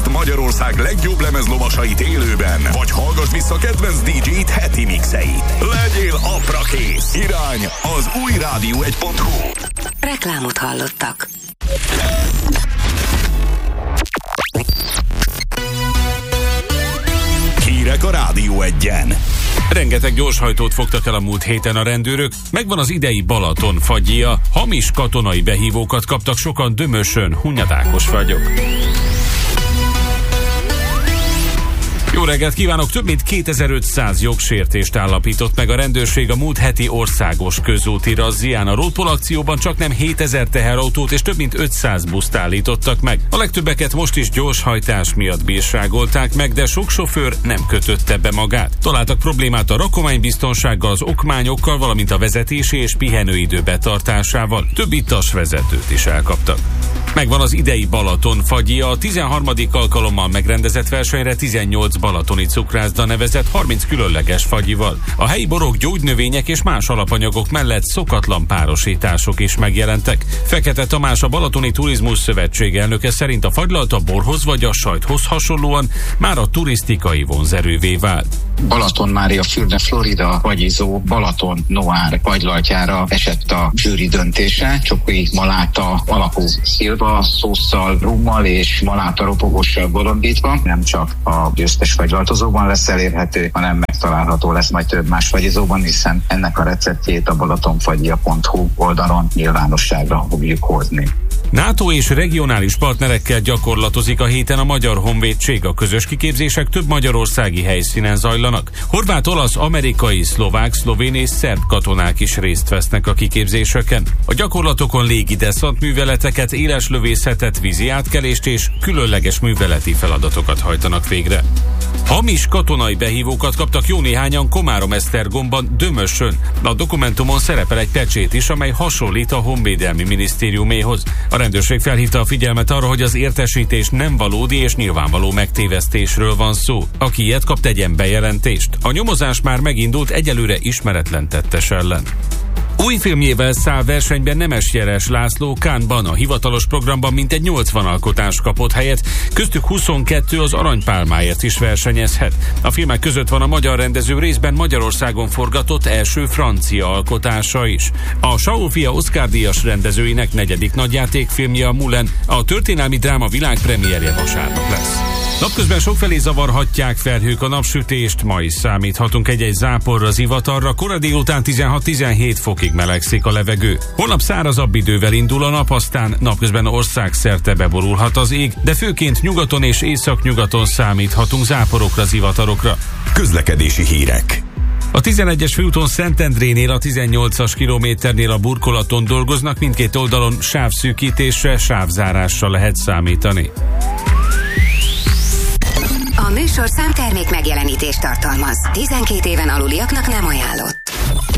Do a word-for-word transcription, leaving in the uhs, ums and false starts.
Nézd Magyarország legjobb lemezlovasait élőben, vagy hallgass vissza kedvenc dé dzsé-t heti mixeit. Legyél aprakész. Irány az új rádió egy pont hu. Reklámot hallottak. Hírek a Rádió Egyen. Rengeteg gyorshajtót fogtak el a múlt héten a rendőrök, megvan az idei Balaton fagyja, hamis katonai behívókat kaptak sokan Dömösön, Hunyadákos vagyok. Jó reggelt kívánok! Több mint kétezer-ötszáz jogsértést állapított meg a rendőrség a múlt heti országos közúti razzián. A Roadpol akcióban csaknem hétezer teherautót és több mint ötszáz buszt állítottak meg. A legtöbbeket most is gyorshajtás miatt bírságolták meg, de sok sofőr nem kötötte be magát. Találtak problémát a rakománybiztonsággal, az okmányokkal, valamint a vezetési és pihenőidő betartásával. Több ittas vezetőt is elkaptak. Megvan az idei Balaton fagyja, a tizenharmadik alkalommal megrendezett versenyre tizennyolc balatoni cukrászda nevezett harminc különleges fagyival. A helyi borok, gyógynövények és más alapanyagok mellett szokatlan párosítások is megjelentek. Fekete Tamás, a Balatoni Turizmus Szövetség elnöke szerint a fagylalt a borhoz vagy a sajthoz hasonlóan már a turisztikai vonzerővé vált. Balaton Mária Fürde Florida fagyizó Balaton Noir fagylaltjára esett a zsűri döntése. Csoki maláta alapú szilva szósszal, rummal és maláta ropogossal bolondítva. Nem csak a győztes fagylaltozóban lesz elérhető, hanem megtalálható lesz majd több más fagyizóban, hiszen ennek a receptjét a balatonfagyja pont hu oldalon nyilvánosságra fogjuk hozni. NATO és regionális partnerekkel gyakorlatozik a héten a Magyar Honvédség. A közös kiképzések több magyarországi helyszínen zajlanak. Horvát, olasz, amerikai, szlovák, szlovén és szerb katonák is részt vesznek a kiképzéseken. A gyakorlatokon légi deszant műveleteket, éleslövészetet, vízi átkelést és különleges műveleti feladatokat hajtanak végre. Hamis katonai behívókat kaptak jó néhányan Komárom-Esztergomban, Dömösön. A dokumentumon szerepel egy pecsét is, amely hasonlít a Honvédelmi Minisztériuméhoz. A rendőrség felhívta a figyelmet arra, hogy az értesítés nem valódi és nyilvánvaló megtévesztésről van szó. Aki ilyet kap, tegyen bejelentést. A nyomozás már megindult egyelőre ismeretlen tettes ellen. Új filmjével száll versenyben Nemes Jeles László Cannes-ban. A hivatalos programban mintegy nyolcvan alkotás kapott helyet, köztük huszonkettő az Aranypálmáért is versenyezhet. A filmek között van a magyar rendező részben Magyarországon forgatott első francia alkotása is. A Saul fia Oscar-díjas rendezőinek negyedik nagyjátékfilmje, a Moulin, a történelmi dráma világpremierje vasárnap lesz. Napközben sokfelé zavarhatják felhők a napsütést, ma is számíthatunk egy-egy záporra, zivatarra, kora délután tizenhat-tizenhét fokig melegszik a levegő. Holnap szárazabb idővel indul a nap, aztán napközben országszerte beborulhat az ég, de főként nyugaton és északnyugaton számíthatunk záporokra, zivatarokra. Közlekedési hírek. A tizenegyes főúton Szentendrénél a tizennyolcas kilométernél a burkolaton dolgoznak, mindkét oldalon sávszűkítésre, sávzárásra lehet számítani. A műsor számtermék megjelenítést tartalmaz. tizenkét éven aluliaknak nem ajánlott.